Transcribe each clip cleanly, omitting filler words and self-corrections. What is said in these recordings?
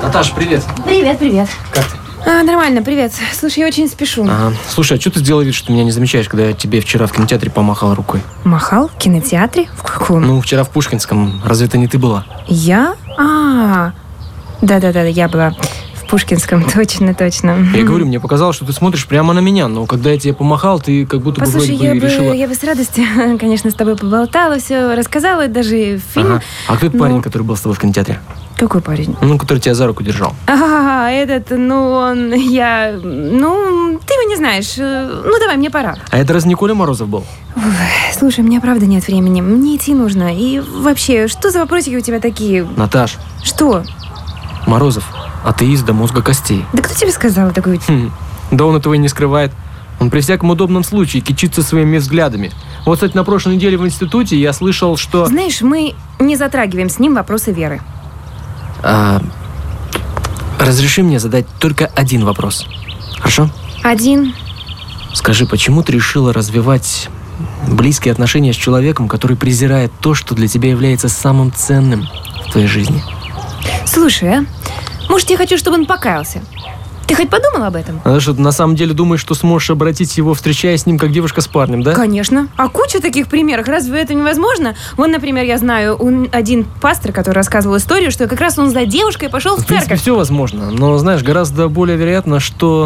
Наташа, привет. Привет. Как ты? Нормально, привет. Слушай, я очень спешу. Слушай, а что ты сделала вид, что ты меня не замечаешь, когда я тебе вчера в кинотеатре помахал рукой? Махал? В кинотеатре? В каком? Ну, вчера в Пушкинском. Разве это не ты была? Я? Да, я была в Пушкинском, точно. Я говорю, мне показалось, что ты смотришь прямо на меня, но когда я тебе помахал, ты как будто бы Послушай, вроде бы решила... я бы с радостью, конечно, с тобой поболтала, все рассказала, даже фильм. А кто этот парень, который был с тобой в кинотеатре? Какой парень? Ну, который тебя за руку держал. Ты его не знаешь. Давай, мне пора. А это разве не Коля Морозов был? Слушай, у меня правда нет времени. Мне идти нужно. И вообще, что за вопросики у тебя такие? Наташ. Что? Морозов. Атеист до мозга костей. Да кто тебе сказал такое? Да он этого и не скрывает. Он при всяком удобном случае кичится своими взглядами. Вот, кстати, на прошлой неделе в институте я слышал, что... Знаешь, мы не затрагиваем с ним вопросы веры. Разреши мне задать только один вопрос. Хорошо? Один. Скажи, почему ты решила развивать близкие отношения с человеком, который презирает то, что для тебя является самым ценным в твоей жизни? Слушай, может, я хочу, чтобы он покаялся? Ты хоть подумал об этом? А что, ты на самом деле думаешь, что сможешь обратить его, встречаясь с ним, как девушка с парнем, да? Конечно. А куча таких примеров. Разве это невозможно? Вон, например, я знаю один пастор, который рассказывал историю, что как раз он за девушкой пошел в церковь. В принципе, все возможно. Но, знаешь, гораздо более вероятно, что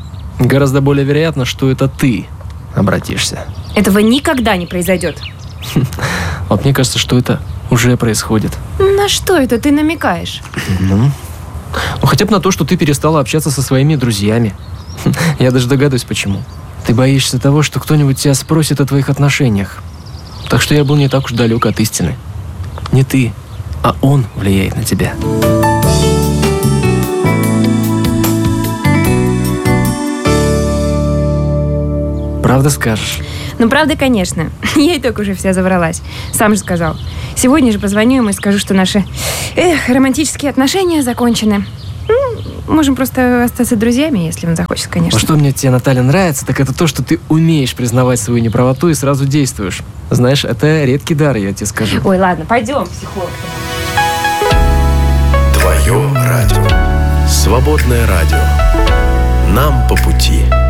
это ты обратишься. Этого никогда не произойдет. Вот мне кажется, что это уже происходит. На что это ты намекаешь? Ну, хотя бы на то, что ты перестала общаться со своими друзьями. Я даже догадываюсь, почему. Ты боишься того, что кто-нибудь тебя спросит о твоих отношениях. Так что я был не так уж далек от истины. Не ты, а он влияет на тебя. Правда скажешь? Ну, правда, конечно. Я и так уже вся завралась. Сам же сказал. Сегодня же позвоню ему и скажу, что наши романтические отношения закончены. Можем просто остаться друзьями, если он захочет, конечно. А что мне тебе, Наталья, нравится, так это то, что ты умеешь признавать свою неправоту и сразу действуешь. Знаешь, это редкий дар, я тебе скажу. Ой, ладно, пойдем, психолог. Твое радио. Свободное радио. Нам по пути.